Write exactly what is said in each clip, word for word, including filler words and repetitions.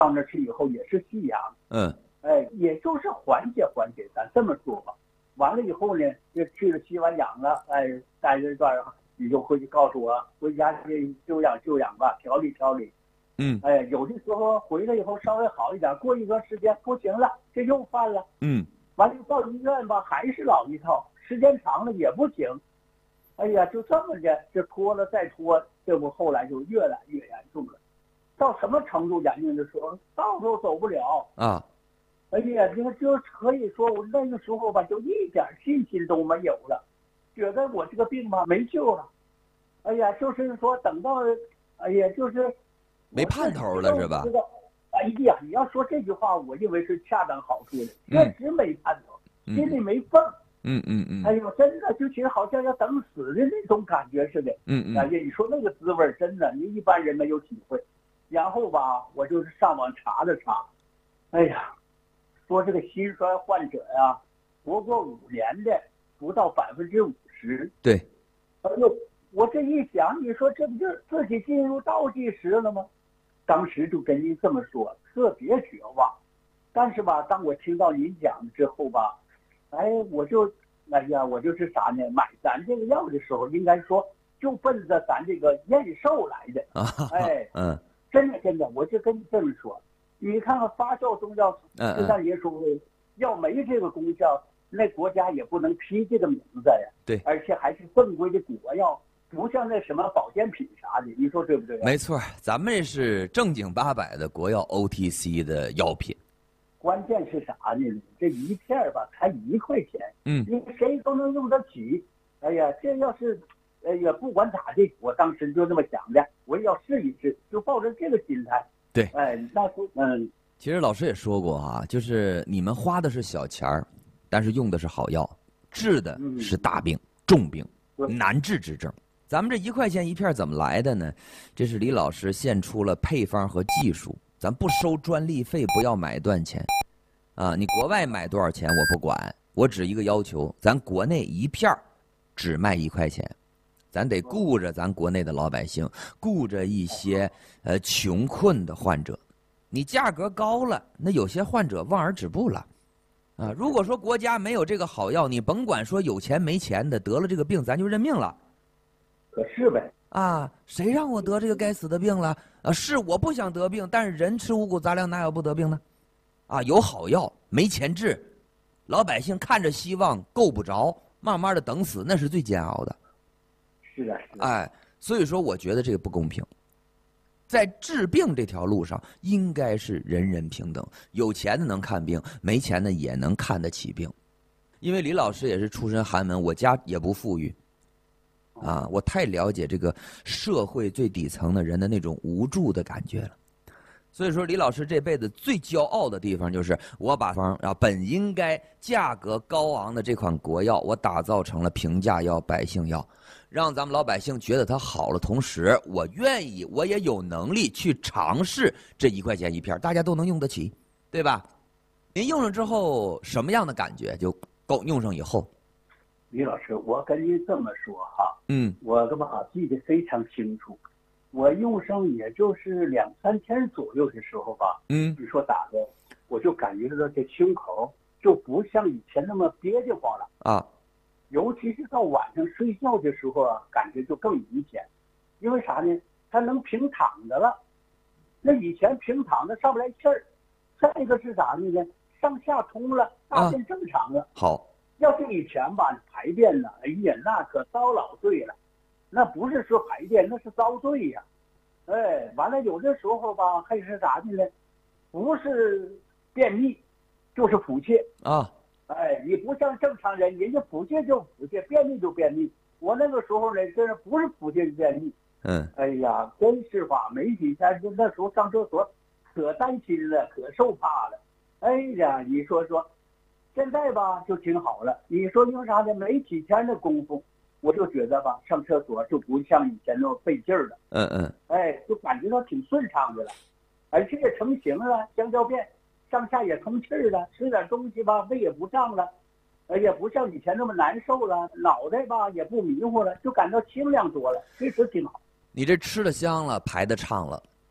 到那去以后也是吸氧， 嗯， 哎，也就是缓解缓解，咱这么说吧。完了以后呢，就去了吸完氧了，哎，待了一段，你就回去告诉我，回家去休养休养吧，调理调理。 嗯， 哎，有的时候回来以后稍微好一点，过一段时间不行了，这又犯了。 嗯， 完了到医院吧，还是老一套，时间长了也不行。哎呀，就这么的，这拖了再拖，这不后来就越来越严重了。到什么程度严重的时候，道都走不了啊！ 哎呀，这个就可以说我那个时候吧，就一点信心都没有了，觉得我这个病吧没救了。哎呀，就是说等到，哎呀，就是没盼头了是吧？ 哎呀，你要说这句话，我认为是恰当好说的，确实没盼头， 嗯、 心里没缝。 嗯嗯嗯。 哎呦，真的就觉得好像要等死的那种感觉似的。 嗯嗯。 哎呀，你说那个滋味真的，你一般人没有体会。然后吧，我就是上网查了查，哎呀，说这个心衰患者呀，活过五年的不到百分之五十。 对。 哎呦，我这一想，你说这不就自己进入倒计时了吗？当时就跟您这么说，特别绝望。但是吧，当我听到您讲之后吧，哎，我就，哎呀，我就是啥呢？买咱这个药的时候，应该说就奔着咱这个验收来的。 啊， 哎， 嗯。 真的真的，我就跟你这么说，你看看发酵中药，就像您说的，要没这个功效，那国家也不能批这个名字呀。 对， 而且还是正规的国药，不像那什么保健品啥的，你说对不对？ 没错，咱们这是正经八百的国药 O T C 的药品。 关键是啥呢？这一片吧才一块钱， 嗯， 你谁都能用得起。哎呀，这要是。哎呀，不管咋地，我当时就这么想的，我也要试一试，就抱着这个心态。 对， 哎，那是嗯， 其实老师也说过哈、啊，就是你们花的是小钱儿，但是用的是好药，治的是大病、嗯、重病、难治之症。咱们这一块钱一片怎么来的呢？这是李老师献出了配方和技术，咱不收专利费，不要买断钱。啊，你国外买多少钱我不管，我只一个要求，咱国内一片只卖一块钱。咱得顾着咱国内的老百姓，顾着一些呃穷困的患者。你价格高了，那有些患者望而止步了，啊！如果说国家没有这个好药，你甭管说有钱没钱的，得了这个病咱就认命了。 可是呗， 啊，谁让我得这个该死的病了？啊，是我不想得病，但是人吃五谷杂粮哪有不得病呢？啊，有好药没钱治，老百姓看着希望够不着，慢慢的等死，那是最煎熬的。 是啊，是啊， 哎，所以说我觉得这个不公平。在治病这条路上，应该是人人平等，有钱的能看病，没钱的也能看得起病。因为李老师也是出身寒门，我家也不富裕，啊，我太了解这个社会最底层的人的那种无助的感觉了。所以说，李老师这辈子最骄傲的地方就是，我把方啊本应该价格高昂的这款国药，我打造成了平价药、百姓药，让咱们老百姓觉得它好了。同时，我愿意，我也有能力去尝试这一块钱一片，大家都能用得起，对吧？您用上之后什么样的感觉？就够用上以后， 李老师，我跟您这么说哈， 嗯， 我的吧记得非常清楚。我用上也就是两三天左右的时候吧， 嗯， 你说咋的，我就感觉到这胸口就不像以前那么憋得慌了啊， 尤其是到晚上睡觉的时候啊，感觉就更明显。因为啥呢？它能平躺着了，那以前平躺着上不来气儿。再一个是啥呢？上下通了，大便正常了。 啊、好， 要是以前吧，排便呢，哎呀，那可遭老罪了。那不是说排便，那是遭罪呀、啊！哎，完了有的时候吧，还是啥的呢？不是便秘，就是腹泻啊！ 哎，你不像正常人，人家腹泻就腹泻，便秘就便秘。我那个时候呢，真是不是腹泻就便秘。 嗯。 哎呀，真是吧！没几天，那时候上厕所可担心了，可受怕了。哎呀，你说说，现在吧就挺好了。你说因为啥呢？没几天的功夫。我就觉得吧，上厕所就不像以前那么费劲儿了。 嗯嗯。 哎，就感觉到挺顺畅的了，而且也成型了，香蕉便，上下也通气儿了，吃点东西吧，胃也不胀了，呃，也不像以前那么难受了，脑袋吧也不迷糊了，就感到清亮多了，确实挺好。 你这吃的香了，排的畅了，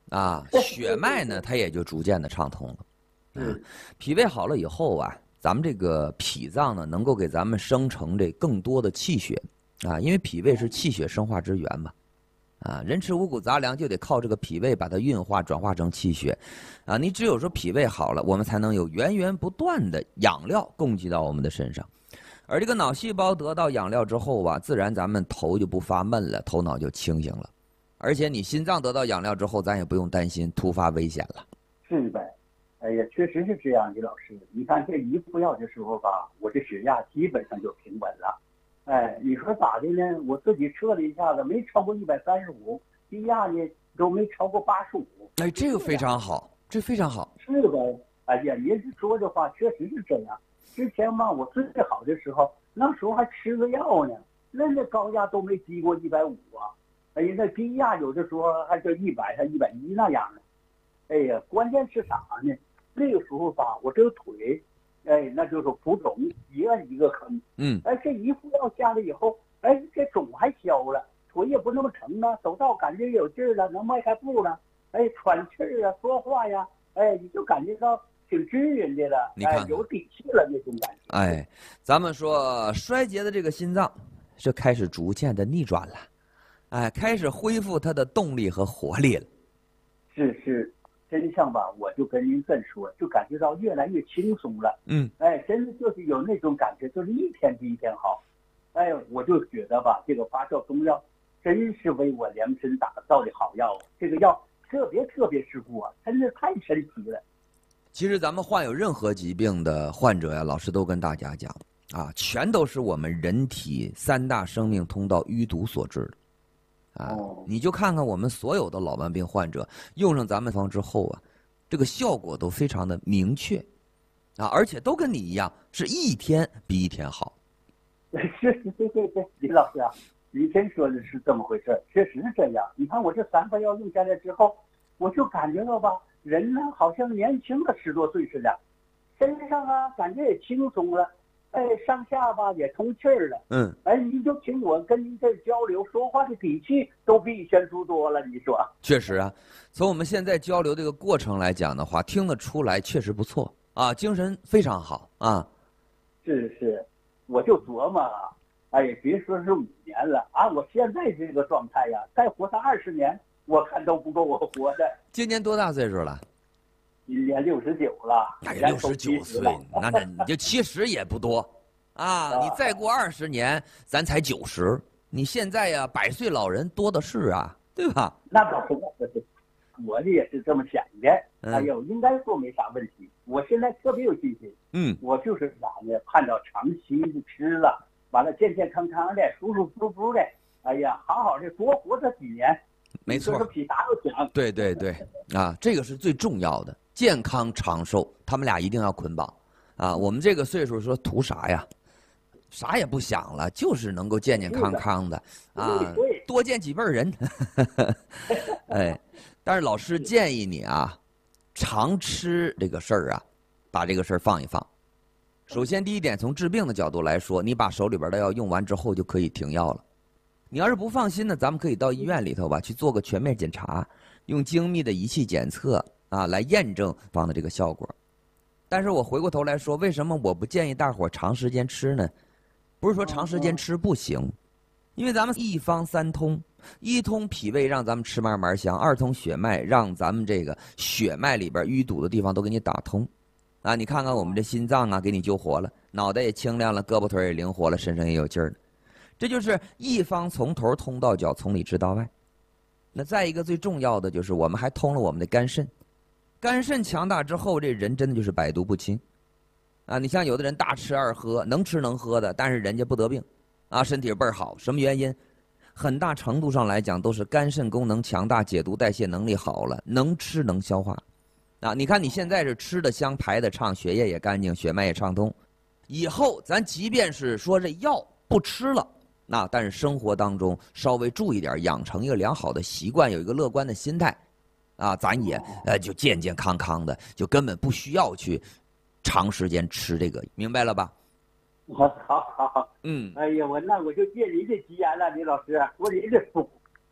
啊，血脉呢，它也就逐渐的畅通了。 嗯， 脾胃好了以后啊，咱们这个脾脏呢，能够给咱们生成这更多的气血啊，因为脾胃是气血生化之源嘛。啊，人吃五谷杂粮就得靠这个脾胃把它运化转化成气血，啊，你只有说脾胃好了，我们才能有源源不断的养料供给到我们的身上，而这个脑细胞得到养料之后吧，自然咱们头就不发闷了，头脑就清醒了，而且你心脏得到养料之后，咱也不用担心突发危险了。 是呗，哎呀，确实是这样，李老师，你看这一服药的时候吧，我这血压基本上就平稳了。哎，你说咋的呢？我自己测了一下子，没超过一百三十五，低压呢都没超过八十五。 哎，这个非常好，这非常好。 是呗？哎呀，您说的话确实是这样。之前嘛，我最好的时候，那时候还吃个药呢，那那高压都没低过一百五啊。哎呀，那低压有的时候还就一百，还一百一那样的。哎呀，关键是啥呢？那个时候吧，我这个腿。哎，那就是浮肿，一个一个坑。 嗯， 哎，这一服药下来以后，哎，这肿还消了，腿也不那么疼了，走道感觉有劲儿了，能迈开步了。哎，喘气儿啊，说话呀，哎，你就感觉到挺滋润的了， 你看哎，有底气了那种感觉。 哎，咱们说衰竭的这个心脏是开始逐渐的逆转了，哎，开始恢复它的动力和活力了。 是是。真相吧，我就跟您这么说，就感觉到越来越轻松了。 嗯， 哎，真的就是有那种感觉，就是一天比一天好。哎，我就觉得吧，这个发酵中药真是为我量身打造的好药。这个药特别特别适合我，真是太神奇了。 其实咱们患有任何疾病的患者呀，老师都跟大家讲啊，全都是我们人体三大生命通道淤堵所致的。啊，你就看看我们所有的老慢病患者用上咱们方之后啊，这个效果都非常的明确，啊，而且都跟你一样，是一天比一天好。 是是对对对，李老师啊，你真说的是这么回事，确实是这样。你看我这三副药用下来之后，我就感觉到吧，人呢好像年轻了十多岁似的，身上啊感觉也轻松了。哎，上下巴也通气儿了。 嗯， 哎，你就听我跟您这交流，说话的底气都比以前足多了。你说？ 确实啊，从我们现在交流这个过程来讲的话，听得出来确实不错啊，精神非常好啊。 是是，我就琢磨，哎呀，别说是五年了啊，我现在这个状态呀，再活上二十年，我看都不够我活的。 今年多大岁数了？ 今年六十九了， 哎呀，六十九岁，那那你就七十也不多，啊！你再过二十年，咱才九十。你现在呀，百岁老人多的是啊，对吧？ 那倒是，那倒是，我也是这么想的。哎呦，应该说没啥问题。我现在特别有信心。 嗯， 我就是啥呢？盼着长期的吃了，完了健健康康的，舒舒服服的。哎呀，好好的多活这几年。 没错， 这比啥都强。 对对对，啊，这个是最重要的。健康长寿，他们俩一定要捆绑，啊，我们这个岁数说图啥呀？啥也不想了，就是能够健健康康的，啊，多见几辈人。哎，但是老师建议你啊，常吃这个事儿啊，把这个事儿放一放。首先第一点，从治病的角度来说，你把手里边的药用完之后就可以停药了。你要是不放心呢，咱们可以到医院里头吧，去做个全面检查，用精密的仪器检测。啊，来验证方的这个效果，但是我回过头来说，为什么我不建议大伙长时间吃呢？不是说长时间吃不行，因为咱们一方三通，一通脾胃让咱们吃慢慢香，二通血脉让咱们这个血脉里边淤堵的地方都给你打通，啊，你看看我们这心脏啊，给你救活了，脑袋也清亮了，胳膊腿也灵活了，身上也有劲儿了，这就是一方从头通到脚，从里直到外。那再一个最重要的就是我们还通了我们的肝肾。肝肾强大之后，这人真的就是百毒不侵，啊！你像有的人大吃二喝，能吃能喝的，但是人家不得病，啊，身体倍儿好，什么原因？很大程度上来讲，都是肝肾功能强大，解毒代谢能力好了，能吃能消化，啊！你看你现在是吃的香，排的畅，血液也干净，血脉也畅通，以后咱即便是说这药不吃了，那但是生活当中稍微注意点，养成一个良好的习惯，有一个乐观的心态。啊，咱也呃就健健康康的，就根本不需要去长时间吃这个，明白了吧？ 好，好，好， 嗯， 哎呀，我那我就借您的吉言了，李老师，说您的福。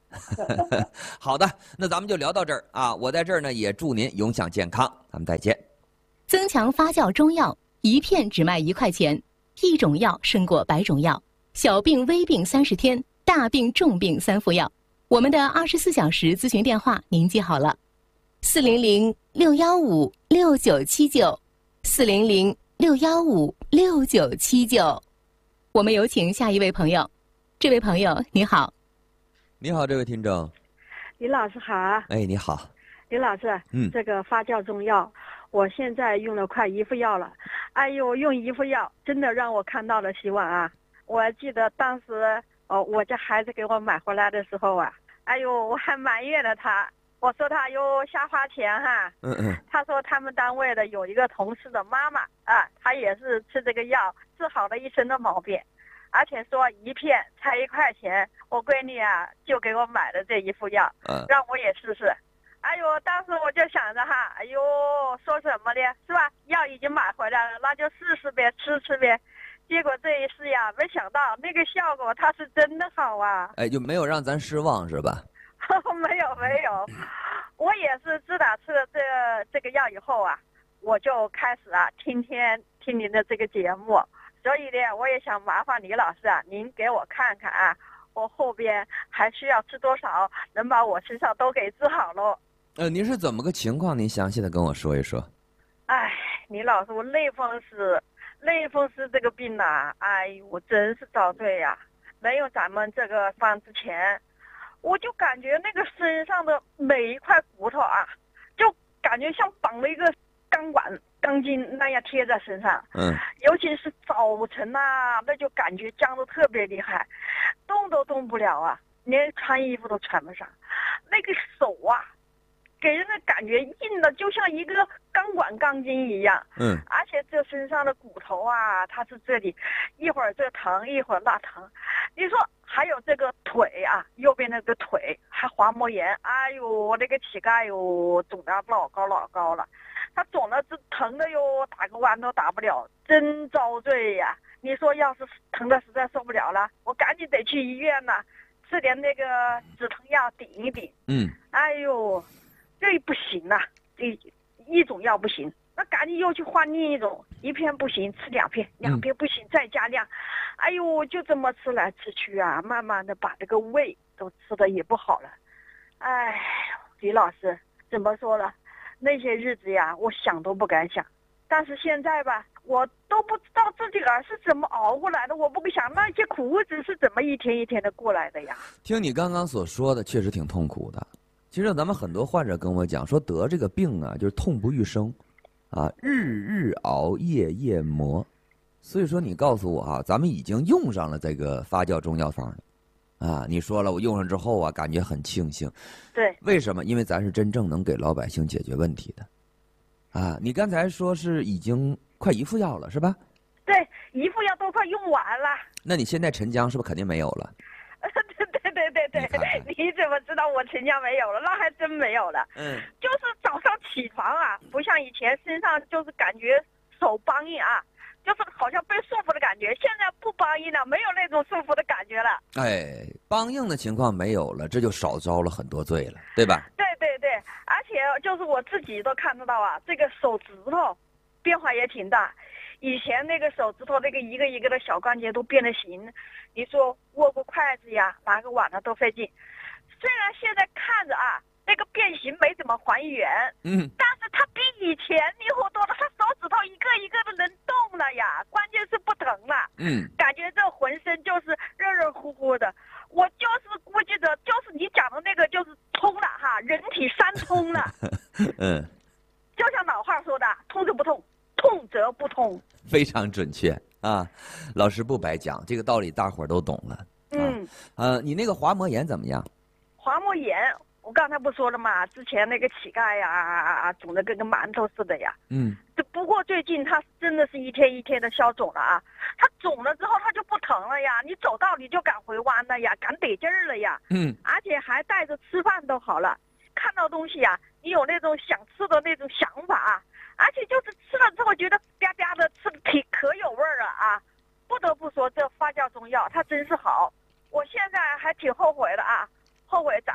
好的，那咱们就聊到这儿啊！我在这儿呢，也祝您永享健康，咱们再见。 增强发酵中药，一片只卖一块钱，一种药胜过百种药。小病微病三十天，大病重病三副药。我们的二十四小时咨询电话您记好了：四零零六幺五六九七九，四零零六幺五六九七九。我们有请下一位朋友。这位朋友你好。 你好，这位听众。 李老师好。 哎，你好。 李老师， 嗯， 这个发酵中药，我现在用了快一副药了。哎呦，用一副药真的让我看到了希望啊！我还记得当时，哦，我家孩子给我买回来的时候啊，哎呦，我还埋怨了他，我说他又瞎花钱哈。 嗯嗯。 他说他们单位的有一个同事的妈妈啊，她也是吃这个药治好了一身的毛病。而且说一片才一块钱，我闺女啊就给我买了这一副药， 嗯， 让我也试试。哎呦，当时我就想着哈，哎呦，说什么呢，是吧？药已经买回来了，那就试试呗，吃吃呗。结果这一试呀，没想到那个效果它是真的好啊！ 哎，就没有让咱失望是吧？ 没有没有，我也是自打吃了这个这个药以后啊，我就开始啊，天天听您的这个节目。所以呢，我也想麻烦李老师啊，您给我看看啊，我后边还需要吃多少，能把我身上都给治好喽。 呃，您是怎么个情况？您详细的跟我说一说。 哎，李老师，我类风湿，类风湿这个病呐、啊，哎呦，我真是遭罪呀、啊！没有咱们这个方之前，我就感觉那个身上的每一块骨头啊，就感觉像绑了一个钢管。钢筋那样贴在身上， 嗯， 尤其是早晨呐、啊，那就感觉僵得特别厉害，动都动不了啊，连穿衣服都穿不上。那个手啊，给人的感觉硬的就像一个钢管钢筋一样， 嗯， 而且这身上的骨头啊，它是这里一会儿这疼一会儿那疼。你说还有这个腿啊，右边那个腿还滑膜炎，哎呦，我那个膝盖哟肿得老高老高了。他肿的是疼的哟，打个弯都打不了，真遭罪呀！你说要是疼的实在受不了了，我赶紧得去医院呐，吃点那个止疼药顶一顶。 嗯， 哎呦，这不行呐、啊，这一种药不行，那赶紧又去换另一种，一片不行吃两片，两片不行再加量。哎呦，就这么吃来吃去啊，慢慢的把这个胃都吃的也不好了。哎，李老师怎么说了？那些日子呀，我想都不敢想。但是现在吧，我都不知道自己儿是怎么熬过来的，我不想那些苦日子是怎么一天一天的过来的呀。 听你刚刚所说的，确实挺痛苦的。其实咱们很多患者跟我讲说，得这个病啊，就是痛不欲生，啊，日日熬，夜夜磨。所以说，你告诉我啊，咱们已经用上了这个发酵中药方了。啊，你说了，我用上之后啊，感觉很庆幸。 对， 为什么？因为咱是真正能给老百姓解决问题的。啊，你刚才说是已经快一副药了，是吧？ 对，一副药都快用完了。 那你现在沉江是不是肯定没有了？ 对对对对对，你, 看看你怎么知道我沉江没有了？那还真没有了。 嗯， 就是早上起床啊，不像以前身上就是感觉手梆硬啊。就是好像被束缚的感觉，现在不梆硬了，没有那种束缚的感觉了。 哎，梆硬的情况没有了，这就少遭了很多罪了，对吧？ 对对对，而且就是我自己都看得到啊，这个手指头变化也挺大。以前那个手指头那个一个一个的小关节都变了形，你说握个筷子呀，拿个碗呢都费劲。虽然现在看着啊，那个变形没怎么还原， 嗯， 但是它比以前灵活多了，它手指头一个一个的能动了呀，关键是不疼了， 嗯， 感觉这浑身就是热热乎乎的。我就是估计着，就是你讲的那个就是通了哈，人体三通了。 嗯， 就像老话说的，通则不痛，痛则不通， 非常准确啊。老师不白讲，这个道理大伙儿都懂了。 嗯， 呃，你那个滑膜炎怎么样？ 滑膜炎。我刚才不说了嘛，之前那个乞丐呀，肿得跟个馒头似的呀。 嗯。 不过最近他真的是一天一天的消肿了啊。他肿了之后他就不疼了呀，你走道你就敢回弯了呀，敢得劲儿了呀。 嗯。而且还带着吃饭都好了，看到东西呀，你有那种想吃的那种想法，而且就是吃了之后觉得吧吧的，吃的挺可有味儿了啊。不得不说这发酵中药它真是好，我现在还挺后悔的啊。后悔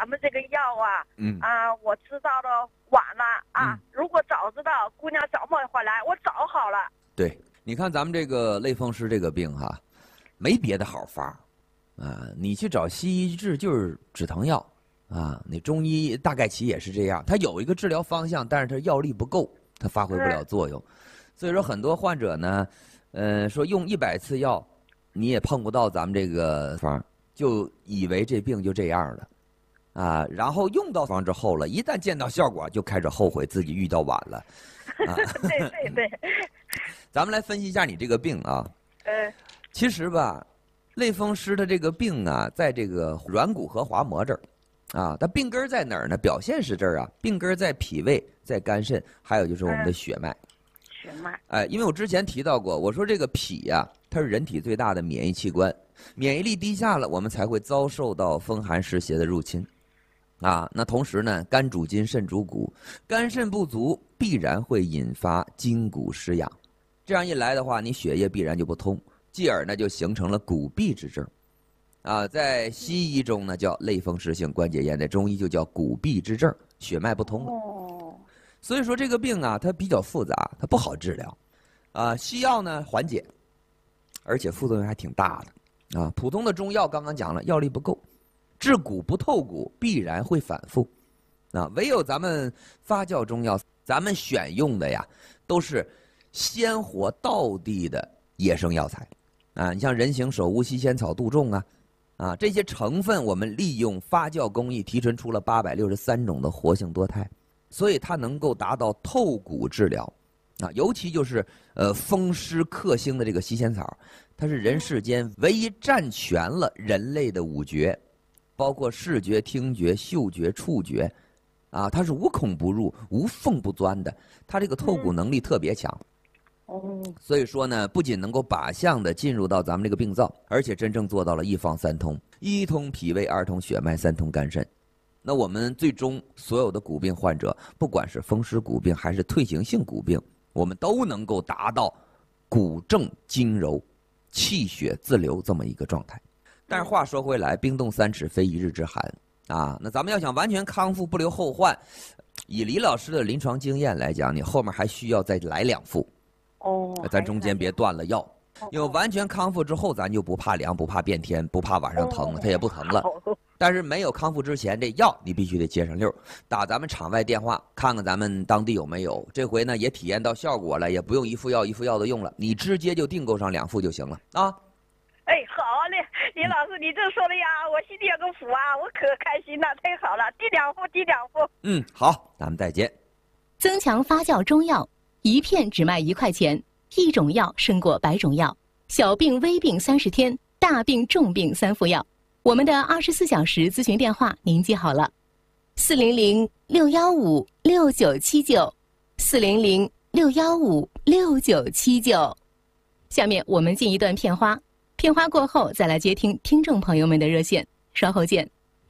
找不回来，我找好了。 对，你看咱们这个类风湿这个病哈，没别的好法啊，你去找西医治就是止疼药啊，你中医大概其也是这样，它有一个治疗方向，但是它药力不够，它发挥不了作用。所以说很多患者呢，呃，说用一百次药，你也碰不到咱们这个方，就以为这病就这样了。啊，然后用到方之后了，一旦见到效果，就开始后悔自己遇到晚了。啊、 对对对。 咱们来分析一下你这个病啊。 呃。 其实吧，类风湿的这个病啊，在这个软骨和滑膜这儿，啊，它病根在哪儿呢？表现是这儿啊，病根在脾胃，在肝肾，还有就是我们的血脉。 嗯、血脉。 哎，因为我之前提到过，我说这个脾呀、啊，它是人体最大的免疫器官，免疫力低下了，我们才会遭受到风寒湿邪的入侵。啊，那同时呢，肝主筋，肾主骨，肝肾不足必然会引发筋骨失养，这样一来的话，你血液必然就不通，继而呢就形成了骨痹之症。啊，在西医中呢叫类风湿性关节炎，在中医就叫骨痹之症，血脉不通了。 哦。 所以说这个病啊，它比较复杂，它不好治疗。啊，西药呢缓解，而且副作用还挺大的。啊，普通的中药刚刚讲了，药力不够。治骨不透骨，必然会反复，啊，唯有咱们发酵中药，咱们选用的呀，都是鲜活道地的野生药材，啊，你像人形首乌、西仙草、杜仲啊，啊，这些成分我们利用发酵工艺提纯出了八百六十三种的活性多肽，所以它能够达到透骨治疗，啊，尤其就是呃风湿克星的这个西仙草，它是人世间唯一占全了人类的五觉。包括视觉、听觉、嗅觉、触觉，啊，它是无孔不入、无缝不钻的，它这个透骨能力特别强。 哦、嗯。 所以说呢，不仅能够靶向的进入到咱们这个病灶，而且真正做到了一方三通：一通脾胃，二通血脉，三通肝肾。那我们最终所有的骨病患者，不管是风湿骨病还是退行性骨病，我们都能够达到骨正筋柔、气血自流这么一个状态。但是话说回来，冰冻三尺非一日之寒啊！那咱们要想完全康复不留后患，以李老师的临床经验来讲，你后面还需要再来两副。 哦。 咱中间别断了药，因为完全康复之后，咱就不怕凉，不怕变天，不怕晚上疼了，它也不疼了。但是没有康复之前，这药你必须得接上溜，打咱们场外电话看看咱们当地有没有。这回呢也体验到效果了，也不用一副药一副药的用了，你直接就订购上两副就行了啊。 哎，好嘞，李老师，你这说的呀，我心里有个谱啊，我可开心了，太好了，第两副，第两副。 嗯，好，咱们再见。 增强发酵中药，一片只卖一块钱，一种药胜过百种药。小病微病三十天，大病重病三副药。我们的二十四小时咨询电话您记好了：四零零六幺五六九七九，四零零六幺五六九七九。下面我们进一段片花。片花过后，再来接听听众朋友们的热线，稍后见。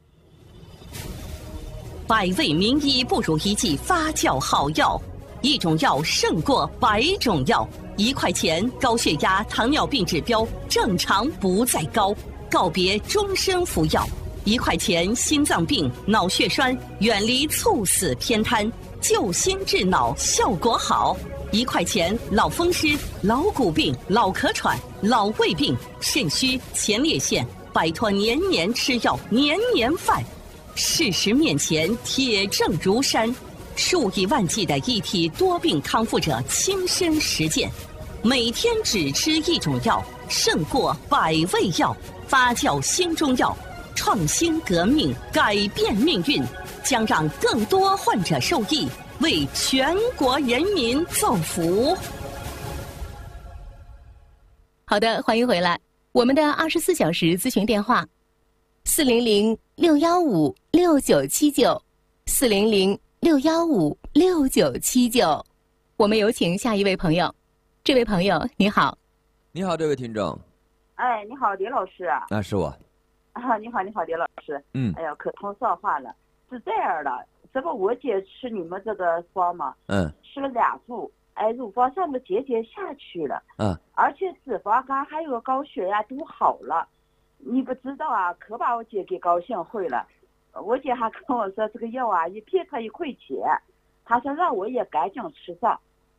百味名医不如一剂发酵好药，一种药胜过百种药。一块钱，高血压、糖尿病指标正常不再高，告别终身服药。一块钱，心脏病、脑血栓远离猝死偏瘫，救心治脑效果好。一块钱，老风湿、老骨病、老咳喘、老胃病、肾虚、前列腺，摆脱年年吃药、年年犯。事实面前，铁证如山，数以万计的一体多病康复者亲身实践，每天只吃一种药，胜过百味药。发酵新中药，创新革命，改变命运，将让更多患者受益，为全国人民造福。 好的，欢迎回来。我们的二十四小时咨询电话：四零零六幺五六九七九，四零零六幺五六九七九。我们有请下一位朋友。这位朋友，你好。 你好，这位听众。 哎，你好，李老师啊。 那是我。 啊，你好，你好，李老师。 嗯。 哎呀，可通上话了。是这样的，这不我姐吃你们这个方嘛， 嗯， 吃了两副，哎，乳房上的结节下去了， 嗯， 而且脂肪肝还有高血压都好了。你不知道啊，可把我姐给高兴坏了。我姐还跟我说，这个药啊，一片它一块钱，她说让我也赶紧吃上。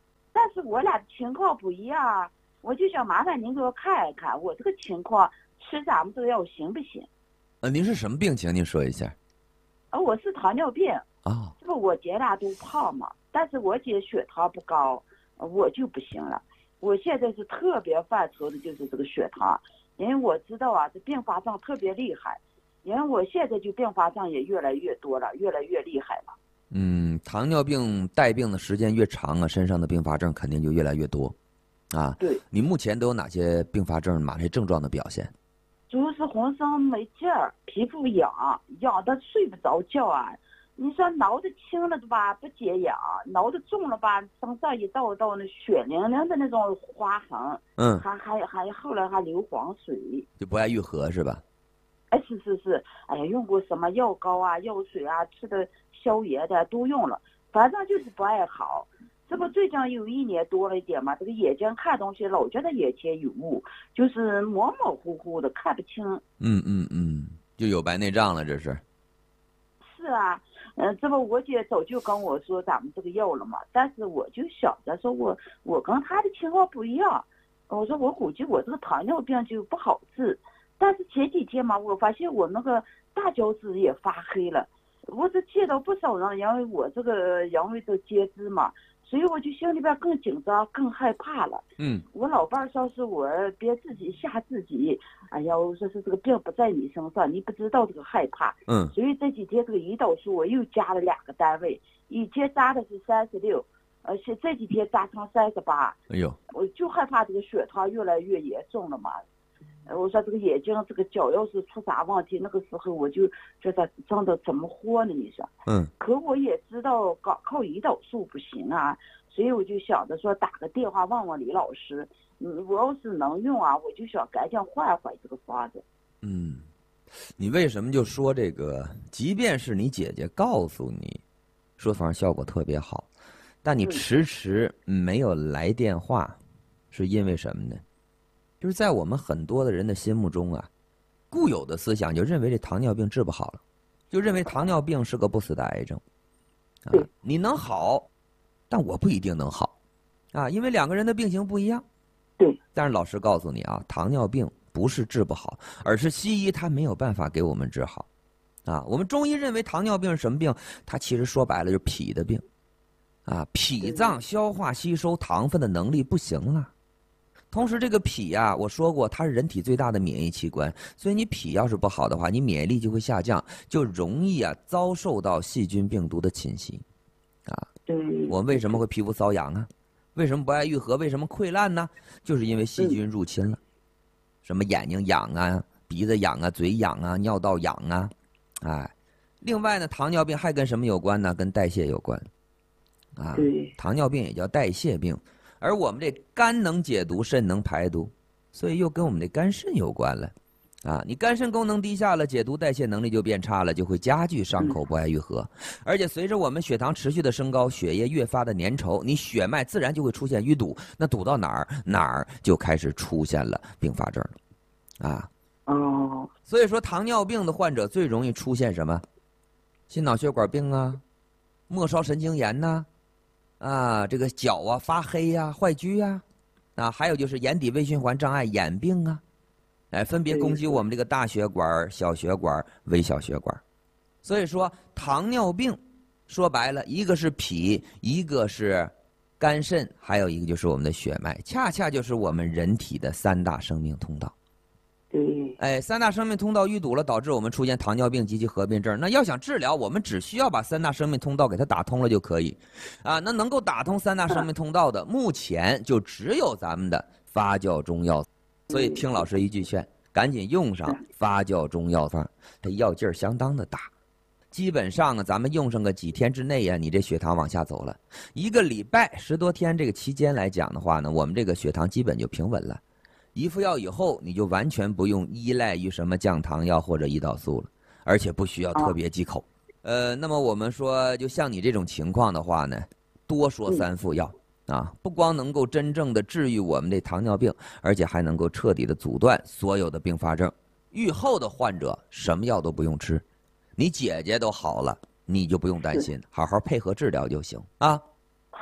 但是我俩的情况不一样，我就想麻烦您给我看一看，我这个情况吃咱们这个药行不行？ 呃，您是什么病情？您说一下。 啊，我是糖尿病。 哦。 这不我姐俩都胖嘛，但是我姐血糖不高，我就不行了。我现在是特别犯愁的就是这个血糖，因为我知道啊，这并发症特别厉害，因为我现在就并发症也越来越多了，越来越厉害了。 嗯，糖尿病带病的时间越长啊，身上的并发症肯定就越来越多，啊。 对。 你目前都有哪些并发症、哪些症状的表现？ 主要是浑身没劲儿，皮肤痒，痒的睡不着觉啊。你说挠的轻了的吧，不解痒；挠的重了吧，身上一道一道那血淋淋的那种划痕。 嗯。 还还还后来还流黄水。 就不爱愈合是吧？ 哎，是是是，哎呀，用过什么药膏啊、药水啊，吃的消炎的都用了，反正就是不爱好。这不最近有一年多了一点嘛，这个眼睛看东西老觉得眼前有雾，就是模模糊糊的看不清。 嗯嗯嗯，就有白内障了，这是。 是啊，嗯、呃，这不我姐早就跟我说咱们这个药了嘛，但是我就想着说我我跟她的情况不一样，我说我估计我这个糖尿病就不好治，但是前几天嘛，我发现我那个大脚趾也发黑了，我是见到不少人，因为我这个因为这截肢嘛。所以我就心里边更紧张、更害怕了。 嗯， 我老伴儿说是我别自己吓自己。哎呀，我说是这个病不在你身上，你不知道这个害怕。 嗯， 所以这几天这个胰岛素我又加了两个单位，以前扎的是三十六，而且这几天扎成三十八。 哎呦， 我就害怕这个血糖越来越严重了嘛。我说这个眼睛这个脚要是出啥问题，那个时候我就觉得真的怎么活呢？你说， 嗯， 可我也知道靠靠胰岛素不行啊，所以我就想着说打个电话问问李老师，嗯，我要是能用啊，我就想赶紧换换这个方子。 嗯，你为什么就说这个？即便是你姐姐告诉你，说反正效果特别好，但你迟迟没有来电话，是因为什么呢？就是在我们很多的人的心目中啊，固有的思想就认为这糖尿病治不好了，就认为糖尿病是个不死的癌症，啊，你能好，但我不一定能好，啊，因为两个人的病情不一样。 对。 但是老师告诉你啊，糖尿病不是治不好，而是西医它没有办法给我们治好，啊，我们中医认为糖尿病是什么病？它其实说白了就是脾的病，啊，脾脏消化吸收糖分的能力不行了。同时，这个脾呀、啊，我说过，它是人体最大的免疫器官，所以你脾要是不好的话，你免疫力就会下降，就容易啊遭受到细菌病毒的侵袭，啊， 对。 我们为什么会皮肤瘙痒啊？为什么不爱愈合？为什么溃烂呢？就是因为细菌入侵了，什么眼睛痒啊、鼻子痒啊、嘴痒啊、尿道痒啊，哎，另外呢，糖尿病还跟什么有关呢？跟代谢有关，啊， 对， 糖尿病也叫代谢病。而我们这肝能解毒，肾能排毒，所以又跟我们这肝肾有关了，啊，你肝肾功能低下了，解毒代谢能力就变差了，就会加剧伤口不爱愈合，而且随着我们血糖持续的升高，血液越发的粘稠，你血脉自然就会出现淤堵，那堵到哪儿哪儿就开始出现了并发症了，啊， 哦， 所以说糖尿病的患者最容易出现什么？心脑血管病啊，末梢神经炎呐、啊。啊，这个脚啊发黑呀、啊、坏疽呀、啊，啊，还有就是眼底微循环障碍、眼病啊，哎，分别攻击我们这个大血管、小血管、微小血管。所以说，糖尿病说白了，一个是脾，一个是肝肾，还有一个就是我们的血脉，恰恰就是我们人体的三大生命通道。 对， 哎，三大生命通道淤堵了，导致我们出现糖尿病及其合并症。那要想治疗，我们只需要把三大生命通道给它打通了就可以，啊，那能够打通三大生命通道的，目前就只有咱们的发酵中药。所以听老师一句劝，赶紧用上发酵中药方，这药劲儿相当的大。基本上啊，咱们用上个几天之内呀、啊，你这血糖往下走了，一个礼拜十多天这个期间来讲的话呢，我们这个血糖基本就平稳了。一服药以后，你就完全不用依赖于什么降糖药或者胰岛素了，而且不需要特别忌口。呃，那么我们说，就像你这种情况的话呢，多说三副药啊，不光能够真正的治愈我们这糖尿病，而且还能够彻底的阻断所有的并发症。愈后的患者什么药都不用吃，你姐姐都好了，你就不用担心，好好配合治疗就行啊。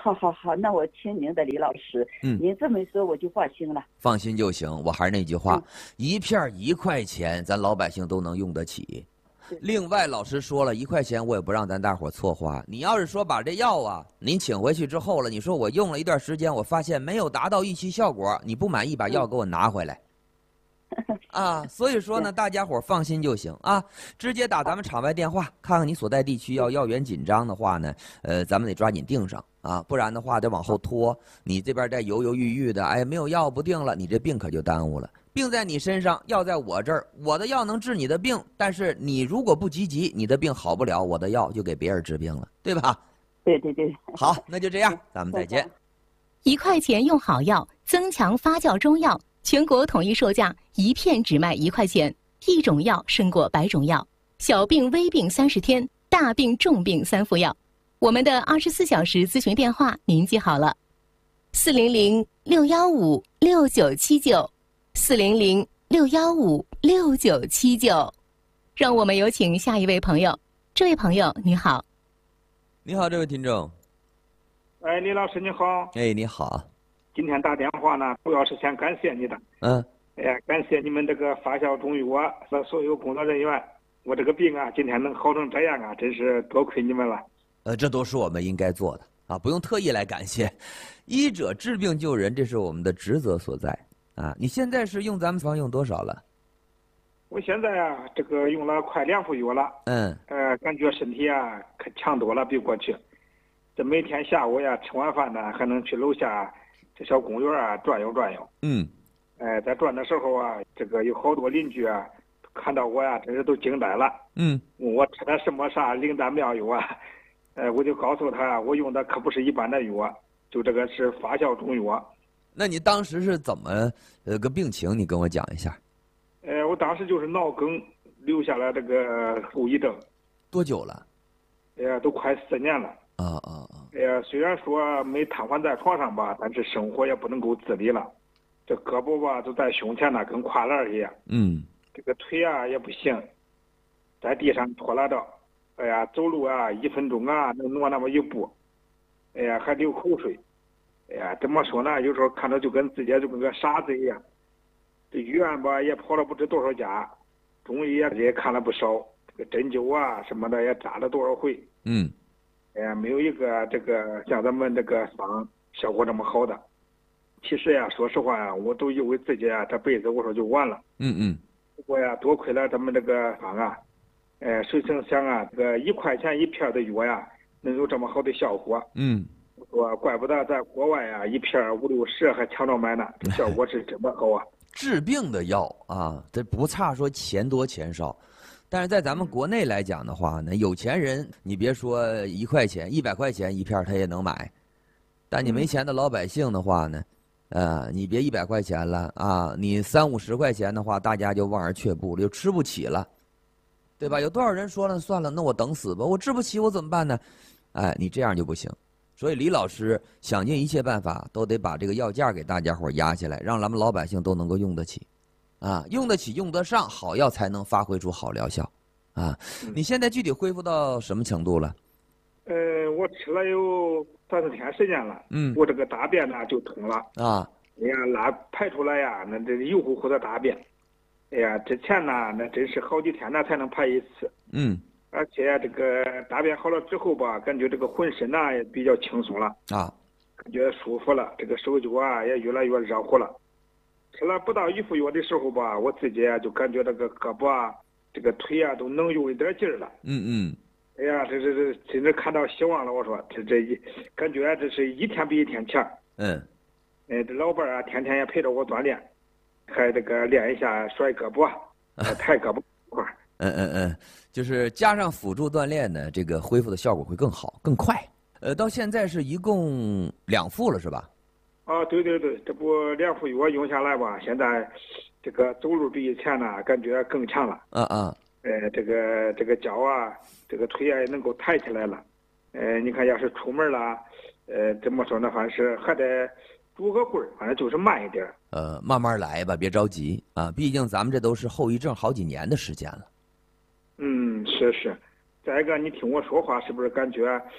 好好好，那我听您的，李老师。 嗯， 您这么一说我就放心了。 放心就行。我还是那句话， 嗯、 一片一块钱，咱老百姓都能用得起。另外，老师说了一块钱，我也不让咱大伙错花。你要是说把这药啊，您请回去之后了，你说我用了一段时间，我发现没有达到预期效果，你不满意，把药给我拿回来。嗯、啊，所以说呢，大家伙放心就行啊，直接打咱们场外电话，看看你所在地区要药源紧张的话呢，呃，咱们得抓紧定上啊，不然的话得往后拖。你这边再犹犹豫豫的，哎，没有药不定了，你这病可就耽误了。病在你身上，药在我这儿，我的药能治你的病，但是你如果不积极，你的病好不了，我的药就给别人治病了，对吧？ 对对对。 好，那就这样，咱们再见。 一块钱用好药，增强发酵中药，全国统一售价，一片只卖一块钱。一种药胜过百种药，小病微病三十天，大病重病三副药。我们的二十四小时咨询电话您记好了：四零零六幺五六九七九。四零零六幺五六九七九，让我们有请下一位朋友。这位朋友你好。 你好，这位听众。 哎，李老师你好。 哎，你好。 今天打电话呢，主要是想感谢你的。 嗯。 哎呀，感谢你们这个发酵中药和所有工作人员。我这个病啊，今天能好成这样啊，真是多亏你们了。 呃，这都是我们应该做的啊，不用特意来感谢。医者治病救人，这是我们的职责所在。啊，你现在是用咱们方用多少了？ 我现在啊，这个用了快两副药了。 嗯。呃， 感觉身体啊可强多了，比过去。这每天下午呀，吃完饭呢，还能去楼下这小公园啊转悠转悠。 嗯。 哎、呃，在转的时候啊，这个有好多邻居啊，看到我呀，真是都惊呆了。 嗯。 问我吃的什么啥灵丹妙药啊？呃，我就告诉他，我用的可不是一般的药，就这个是发酵中药。 那你当时是怎么呃个病情？你跟我讲一下。 呃，我当时就是脑梗留下了这个后遗症。 多久了？ 哎呀，都快四年了。 啊啊啊！ 哎呀，虽然说没瘫痪在床上吧，但是生活也不能够自理了。这胳膊吧都在胸前呢，跟跨栏一样。 嗯。 这个腿啊也不行，在地上拖拉着。哎呀，走路啊一分钟啊能挪那么一步。哎呀，还流口水。哎呀，怎么说呢？有时候看着就跟自己就跟个傻子一样。这医院吧也跑了不知多少家，中医也也看了不少，这个针灸啊什么的也扎了多少回。 嗯。 哎呀，没有一个这个像咱们这个方效果这么好的。其实呀，说实话呀，我都以为自己啊这辈子我说就完了。 嗯嗯。 不过呀，多亏了咱们这个方啊，呃，谁曾想啊，这个一块钱一片的药呀，能有这么好的效果。 嗯。 说怪不得在国外啊，一片五六十还抢着买呢，这效果是真的好啊！ 治病的药啊，这不差说钱多钱少，但是在咱们国内来讲的话呢，有钱人你别说一块钱、一百块钱一片他也能买，但你没钱的老百姓的话呢，呃，你别一百块钱了啊，你三五十块钱的话，大家就望而却步了，就吃不起了，对吧？有多少人说了算了，那我等死吧，我治不起我怎么办呢？哎，你这样就不行。所以李老师想尽一切办法，都得把这个药价给大家伙压下来，让咱们老百姓都能够用得起，啊，用得起用得上，好药才能发挥出好疗效，啊，你现在具体恢复到什么程度了？ 呃，我吃了有三四天时间了， 嗯， 我这个大便呢就通了， 啊， 哎呀，拉排出来呀，那这油乎乎的大便，哎呀，之前呢那真是好几天呢才能排一次， 嗯。 而且这个大便好了之后吧，感觉这个浑身呐也比较轻松了啊， 感觉舒服了，这个手脚啊也越来越热乎了。吃了不到一副药的时候吧，我自己就感觉这个胳膊啊、这个腿啊都能用一点劲儿了。 嗯嗯。 哎呀，这这这真是看到希望了。我说这这一感觉这是一天比一天强。 嗯。 哎，这老伴儿啊，天天也陪着我锻炼，还这个练一下甩胳膊、抬胳膊块儿。 嗯嗯嗯，就是加上辅助锻炼呢，这个恢复的效果会更好更快。呃，到现在是一共两副了，是吧？ 啊，对对对，这不两副药用下来吧，现在这个走路比以前呢感觉更强了。 啊啊。 呃，这个这个脚啊，这个腿啊也能够抬起来了。呃，你看要是出门了，呃，怎么说呢？反正是还得拄个棍儿，反正就是慢一点。 呃，慢慢来吧，别着急啊，毕竟咱们这都是后遗症好几年的时间了。 嗯，是是。再一个，你听我说话，是不是感觉，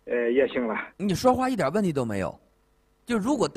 呃，也行了。 你说话一点问题都没有。就如果